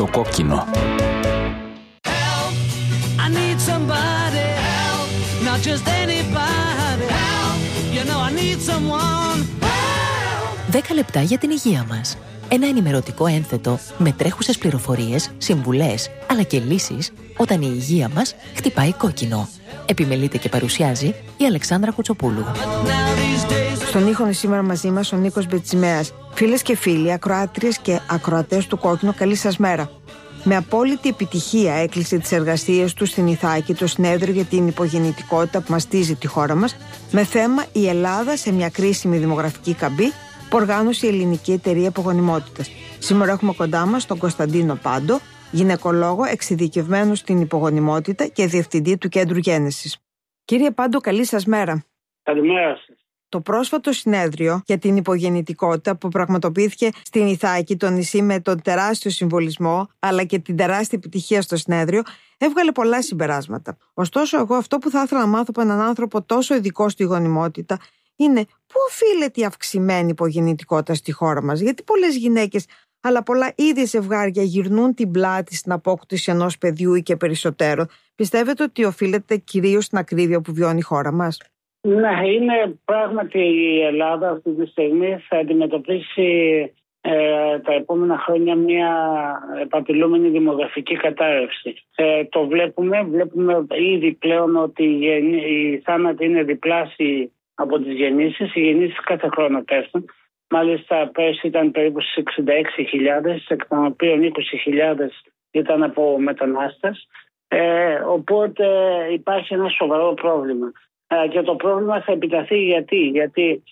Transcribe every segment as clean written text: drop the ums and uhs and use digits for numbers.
το κόκκινο. Help, I need somebody help, not just anybody help, you know I need someone help. 10 λεπτά για την υγεία μας. Ένα ενημερωτικό ένθετο με τρέχουσες πληροφορίες, συμβουλές, αλλά και λύσεις όταν η υγεία μας χτυπάει κόκκινο. Επιμελείται και παρουσιάζει η Αλεξάνδρα Κουτσοπούλου. Στον ήχο είναι σήμερα μαζί μας ο Νίκος Μπετσιμέας. Φίλες και φίλοι, ακροάτριες και ακροατές του Κόκκινο, καλή σας μέρα. Με απόλυτη επιτυχία έκλεισε τις εργασίες του στην Ιθάκη το συνέδριο για την υπογεννητικότητα που μαστίζει τη χώρα μας, με θέμα η Ελλάδα σε μια κρίσιμη δημογραφική καμπή που οργάνωσε η Ελληνική Εταιρεία Υπογονιμότητας. Σήμερα έχουμε κοντά μας τον Κωνσταντίνο Πάντο, γυναικολόγο εξειδικευμένο στην υπογονιμότητα και διευθυντή του Κέντρου Γένεσης. Κύριε Πάντο, καλή σας μέρα. Καλημέρα σας. Το πρόσφατο συνέδριο για την υπογεννητικότητα που πραγματοποιήθηκε στην Ιθάκη, το νησί, με τον τεράστιο συμβολισμό αλλά και την τεράστια επιτυχία στο συνέδριο, έβγαλε πολλά συμπεράσματα. Ωστόσο, εγώ αυτό που θα ήθελα να μάθω από έναν άνθρωπο τόσο ειδικό στη γονιμότητα είναι πού οφείλεται η αυξημένη υπογεννητικότητα στη χώρα μας. Γιατί πολλές γυναίκες αλλά πολλά ίδια ζευγάρια γυρνούν την πλάτη στην απόκτηση ενός παιδιού ή και περισσότερο. Πιστεύετε ότι οφείλεται κυρίως στην ακρίβεια που βιώνει η χώρα μας? Ναι, είναι πράγματι η Ελλάδα αυτή τη στιγμή θα αντιμετωπίσει τα επόμενα χρόνια μια επαπειλούμενη δημογραφική κατάρρευση. Το βλέπουμε ήδη πλέον ότι οι θάνατοι είναι διπλάσιοι από τις γεννήσεις. Οι γεννήσεις κάθε χρόνο πέφτουν. Μάλιστα πέρσι ήταν περίπου στις 66.000, εκ των οποίων 20.000 ήταν από μετανάστες. Οπότε υπάρχει ένα σοβαρό πρόβλημα. Και το πρόβλημα θα επιταθεί γιατί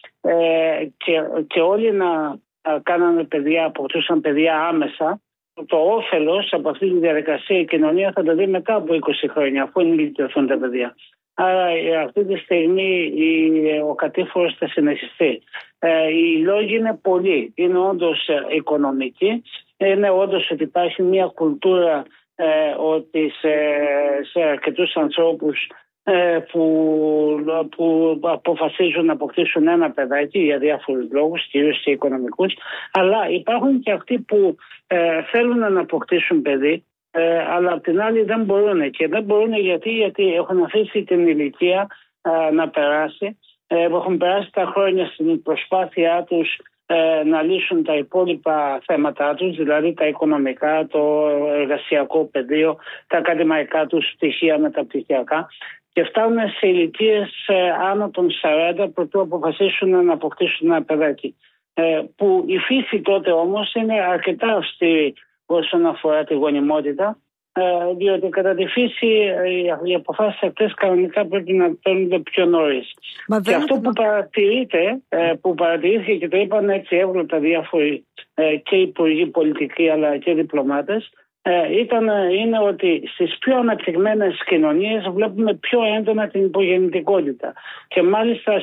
και όλοι να κάνανε παιδιά, αποκτούσαν παιδιά άμεσα. Το όφελος από αυτή τη διαδικασία η κοινωνία θα το δει μετά από 20 χρόνια, αφού ενηλικιωθούν τα παιδιά. Άρα αυτή τη στιγμή ο κατήφορος θα συνεχιστεί. Οι λόγοι είναι πολλοί. Είναι όντως οικονομικοί. Είναι όντως ότι υπάρχει μια κουλτούρα ότι σε αρκετούς ανθρώπους που αποφασίζουν να αποκτήσουν ένα παιδάκι για διάφορους λόγους, κυρίως και οικονομικούς, αλλά υπάρχουν και αυτοί που θέλουν να αποκτήσουν παιδί, αλλά απ' την άλλη δεν μπορούν. Και δεν μπορούν γιατί έχουν αφήσει την ηλικία να περάσει, έχουν περάσει τα χρόνια στην προσπάθειά τους να λύσουν τα υπόλοιπα θέματά τους, δηλαδή τα οικονομικά, το εργασιακό πεδίο, τα ακαδημαϊκά τους πτυχία, μεταπτυχιακά, και φτάνουν σε ηλικίες άνω των 40 προτού αποφασίσουν να αποκτήσουν ένα παιδάκι. Που η φύση τότε όμως είναι αρκετά αυστηρή όσον αφορά τη γονιμότητα, διότι κατά τη φύση οι αποφάσεις αυτές κανονικά πρέπει να παίρνονται πιο νωρίς. Και αυτό που παρατηρήθηκε και το είπαν έτσι εύγλωτα διάφοροι και υπουργοί πολιτικοί αλλά και διπλωμάτες, είναι ότι στις πιο αναπτυγμένες κοινωνίες βλέπουμε πιο έντονα την υπογεννητικότητα και μάλιστα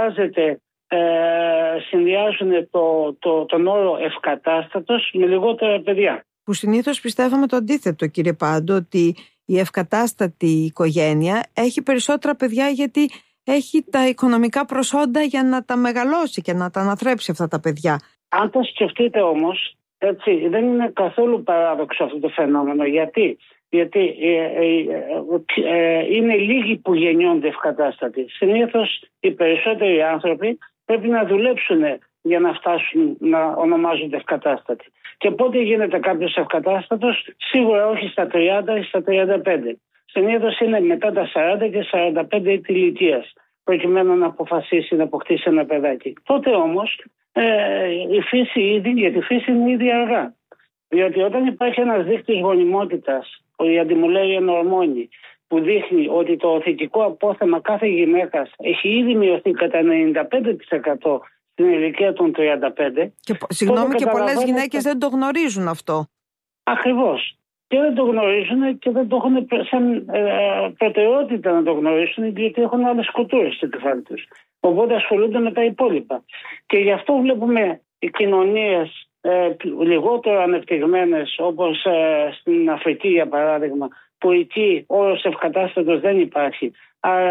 συνδυάζουν τον όρο ευκατάστατος με λιγότερα παιδιά. Που συνήθως πιστεύαμε το αντίθετο, κύριε Πάντο, ότι η ευκατάστατη οικογένεια έχει περισσότερα παιδιά γιατί έχει τα οικονομικά προσόντα για να τα μεγαλώσει και να τα αναθρέψει αυτά τα παιδιά. Αν το σκεφτείτε όμως, έτσι, δεν είναι καθόλου παράδοξο αυτό το φαινόμενο. Γιατί είναι λίγοι που γεννιόνται ευκατάστατοι. Συνήθως οι περισσότεροι άνθρωποι πρέπει να δουλέψουν για να φτάσουν να ονομάζονται ευκατάστατοι. Και πότε γίνεται κάποιος ευκατάστατος? Σίγουρα όχι στα 30 ή στα 35. Συνήθως είναι μετά τα 40 και 45 έτη ηλικίας, προκειμένου να αποφασίσει να αποκτήσει ένα παιδάκι. Τότε όμως η φύση ήδη, γιατί η φύση είναι ήδη αργά. Διότι όταν υπάρχει ένας δείκτης γονιμότητας, η αντιμουλέρια ορμόνη, που δείχνει ότι το θετικό απόθεμα κάθε γυναίκας έχει ήδη μειωθεί κατά 95% στην ηλικία των 35. Και πολλές γυναίκες δεν το γνωρίζουν αυτό. Ακριβώς. Και δεν το γνωρίζουν και δεν το έχουν σαν προτεραιότητα να το γνωρίσουν, γιατί έχουν άλλες κουλτούρες στο κεφάλι τους. Οπότε ασχολούνται με τα υπόλοιπα. Και γι' αυτό βλέπουμε οι κοινωνίες λιγότερο ανεπτυγμένες, όπως στην Αφρική για παράδειγμα, που εκεί όρος ευκατάστατος δεν υπάρχει. Άρα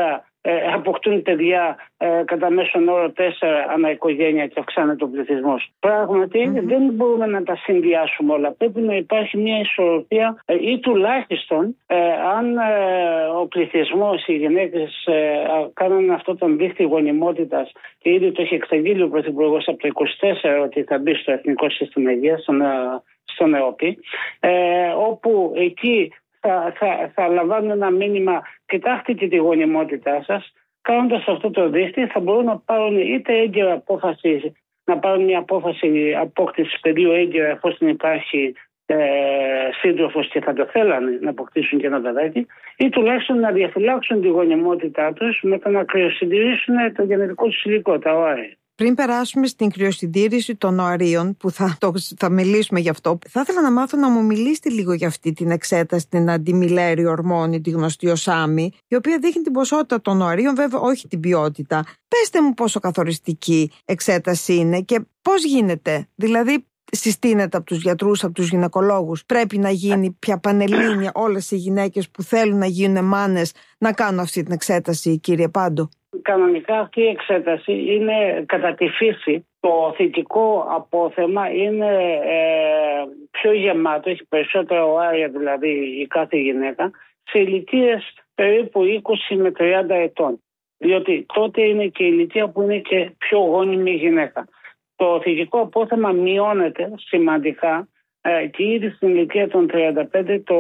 αποκτούν παιδιά κατά μέσον όρο 4 ανά οικογένεια και αυξάνεται ο πληθυσμός. Πράγματι δεν μπορούμε να τα συνδυάσουμε όλα. Πρέπει να υπάρχει μια ισορροπία ή τουλάχιστον αν ο πληθυσμός, οι γυναίκες κάνουν αυτό τον δίχτυ γονιμότητας και ήδη το έχει εξαγγείλει ο Πρωθυπουργός από το 24 ότι θα μπει στο Εθνικό Σύστημα Υγείας, στον ΕΟΠΗ, όπου εκεί θα λαμβάνουν ένα μήνυμα, κοιτάξτε και τη γονιμότητά σας. Κάνοντας αυτό το δίχτυ θα μπορούν να πάρουν είτε έγκαιρα απόφαση, να πάρουν μια απόφαση απόκτησης παιδιού έγκαιρα εφόσον υπάρχει σύντροφος και θα το θέλανε να αποκτήσουν και ένα παιδάκι, ή τουλάχιστον να διαφυλάξουν τη γονιμότητά τους με το να κρυοσυντηρήσουν το γενετικό τους υλικό, τα οάρια. Πριν περάσουμε στην κρυοσυντήρηση των οαρίων, που θα μιλήσουμε γι' αυτό, θα ήθελα να μάθω να μου μιλήσετε λίγο για αυτή την εξέταση, την αντιμιλέριο ορμόνη, τη γνωστή ως άμμη, η οποία δείχνει την ποσότητα των οαρίων, βέβαια όχι την ποιότητα. Πέστε μου πόσο καθοριστική εξέταση είναι και πώς γίνεται, δηλαδή συστήνεται από τους γιατρούς, από τους γυναικολόγους, πρέπει να γίνει πια πανελλήνια όλες οι γυναίκες που θέλουν να γίνουν μάνες να κάνουν αυτή την εξέταση, κύριε Πάντο? Κανονικά αυτή η εξέταση είναι κατά τη φύση. Το θητικό απόθεμα είναι πιο γεμάτο, έχει περισσότερα οάρια δηλαδή η κάθε γυναίκα, σε ηλικίες περίπου 20 με 30 ετών. Διότι τότε είναι και η ηλικία που είναι και πιο γόνιμη η γυναίκα. Το θητικό απόθεμα μειώνεται σημαντικά και ήδη στην ηλικία των 35 το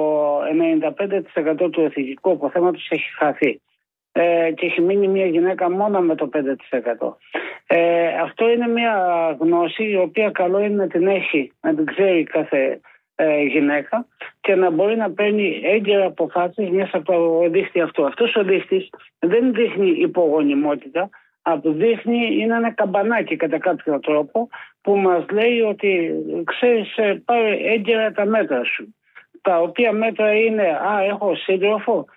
95% του θητικού αποθέματος έχει χαθεί. Και έχει μείνει μια γυναίκα μόνο με το 5%. Αυτό είναι μια γνώση η οποία καλό είναι να την έχει, να την ξέρει κάθε γυναίκα και να μπορεί να παίρνει έγκαιρα αποφάσεις μέσα από το δίχτυ αυτό. Αυτός ο δίχτυς δεν δείχνει υπογονιμότητα, αποδείχνει, είναι ένα καμπανάκι κατά κάποιο τρόπο που μας λέει ότι ξέρεις, πάρε έγκαιρα τα μέτρα σου. Τα οποία μέτρα είναι, έχω σύντροφο,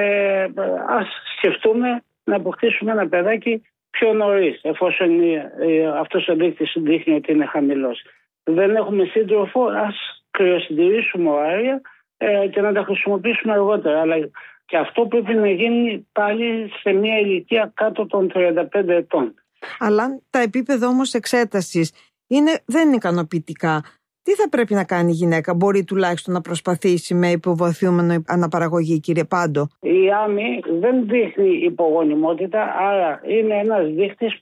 ας σκεφτούμε να αποκτήσουμε ένα παιδάκι πιο νωρίς, εφόσον αυτός ο δείκτης δείχνει ότι είναι χαμηλός. Δεν έχουμε σύντροφο, ας κρυοσυντηρήσουμε οάρια και να τα χρησιμοποιήσουμε αργότερα. Αλλά και αυτό πρέπει να γίνει πάλι σε μια ηλικία κάτω των 35 ετών. Αλλά τα επίπεδα όμως εξέτασης δεν είναι ικανοποιητικά. Τι θα πρέπει να κάνει η γυναίκα? Μπορεί τουλάχιστον να προσπαθήσει με υποβαθμιούμενο αναπαραγωγή, κύριε Πάντο? Η άμμη δεν δείχνει υπογονιμότητα, άρα είναι ένας δείκτης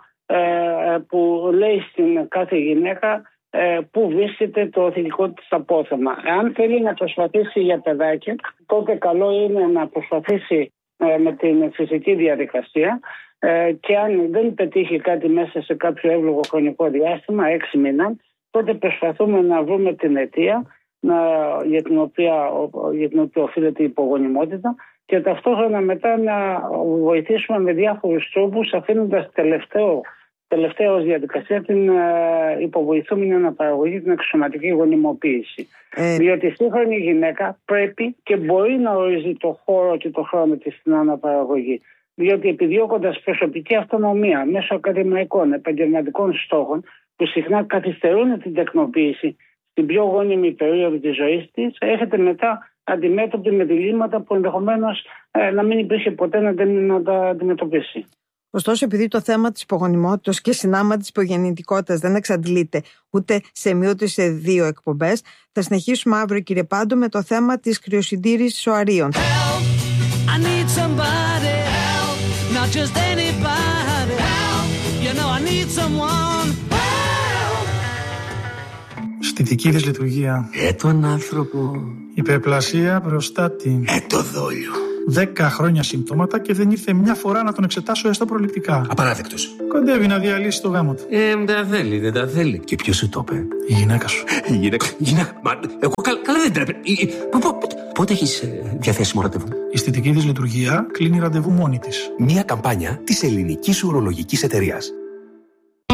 που λέει στην κάθε γυναίκα που βρίσκεται το θηλυκό της απόθεμα. Αν θέλει να προσπαθήσει για παιδάκι, τότε καλό είναι να προσπαθήσει με την φυσική διαδικασία και αν δεν πετύχει κάτι μέσα σε κάποιο εύλογο χρονικό διάστημα, 6 μήνων, τότε προσπαθούμε να βρούμε την αιτία για την οποία οφείλεται η υπογονιμότητα και ταυτόχρονα μετά να βοηθήσουμε με διάφορους τρόπους, αφήνοντας τελευταία ως διαδικασία την υποβοηθούμενη αναπαραγωγή, την εξωματική γονιμοποίηση. Διότι η σύγχρονη γυναίκα πρέπει και μπορεί να ορίζει το χώρο και το χρόνο της στην αναπαραγωγή. Διότι επιδιώκοντας προσωπική αυτονομία μέσω ακαδημαϊκών, επαγγελματικών στόχων, που συχνά καθυστερούν την τεκνοποίηση στην πιο γόνιμη περίοδο της ζωής της, έρχεται μετά αντιμέτωπη με διλήμματα που ενδεχομένως να μην υπήρχε ποτέ να τα αντιμετωπίσει. Ωστόσο, επειδή το θέμα της υπογονιμότητας και συνάμα της υπογεννητικότητας δεν εξαντλείται ούτε σε μία ούτε σε 2 εκπομπές, θα συνεχίσουμε αύριο, κύριε Πάντο, με το θέμα της κρυοσυντήρησης οαρίων. Αισθητική δυσλειτουργία. Τον άνθρωπο. Υπερπλασία προστάτη. Το δόλιο. 10 χρόνια συμπτώματα και δεν ήρθε μια φορά να τον εξετάσω έστω προληπτικά. Απαράδεκτος. Κοντεύει να διαλύσει το γάμο του. Δεν τα θέλει. Και ποιος σου το είπε? Η γυναίκα σου. Η γυναίκα. Μα εγώ καλά δεν τρέπε. Πότε έχεις διαθέσιμο ραντεβού? Η αισθητική δυσλειτουργία κλείνει ραντεβού μόνη της. Μια καμπάνια της Ελληνικής Ουρολογικής Εταιρείας.